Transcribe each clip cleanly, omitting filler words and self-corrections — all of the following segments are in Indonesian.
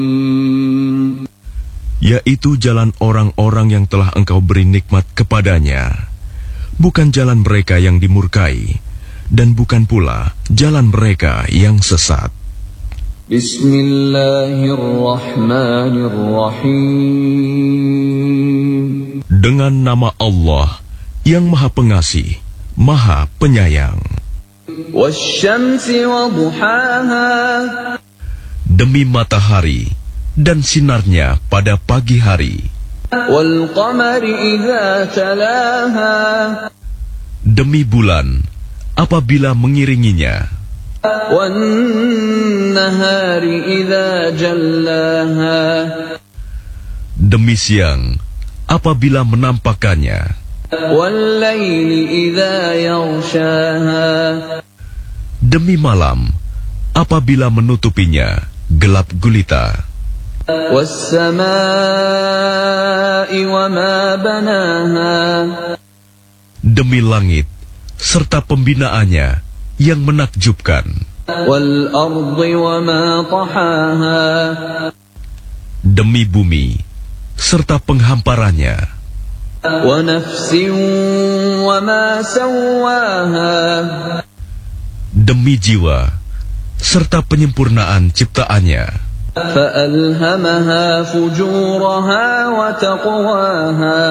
yaitu jalan orang-orang yang telah Engkau beri nikmat kepadanya, bukan jalan mereka yang dimurkai, dan bukan pula jalan mereka yang sesat. Bismillahirrahmanirrahim. Dengan nama Allah yang Maha Pengasih, Maha Penyayang. Wasyamsi wa duhaha. Demi matahari dan sinarnya pada pagi hari. Wal qamari idza talaha. Demi bulan apabila mengiringinya. Wan nahari idza jallaha. Demi siang apabila menampakkannya. Wal laili idza yaghshaha. Demi malam apabila menutupinya gelap gulita. Was samaa'i wa ma banaha. Demi langit serta pembinaannya yang menakjubkan. Wal ardi wa ma tahaha. Demi bumi serta penghamparannya. Wa nafsin wa ma sawwaha. Demi jiwa serta penyempurnaan ciptaannya. Fa'alhamaha fujuraha wa taqwaha.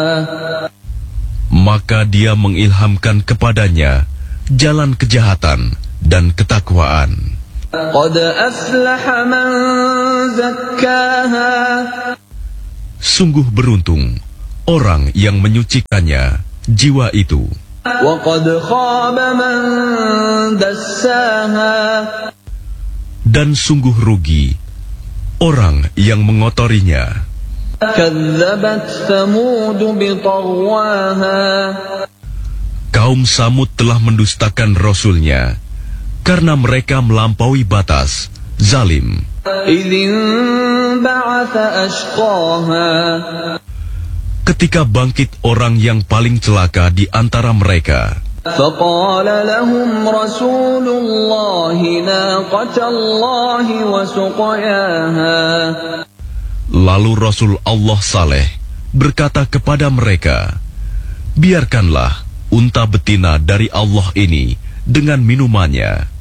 Maka dia mengilhamkan kepadanya jalan kejahatan dan ketakwaan. Qad aflaha man zakkaha. Sungguh beruntung orang yang menyucikannya, jiwa itu. Wa qad khaba man dassaha. Dan sungguh rugi orang yang mengotorinya. Kadzabat Thamud biṭaghwaha. Kaum Samud telah mendustakan Rasulnya karena mereka melampaui batas, zalim. Idzin ba'atha ashqaha. Ketika bangkit orang yang paling celaka di antara mereka. Faqala lahum Rasulullahi naqatallahi wa suqyaha. Lalu Rasul Allah Saleh berkata kepada mereka, biarkanlah unta betina dari Allah ini dengan minumannya.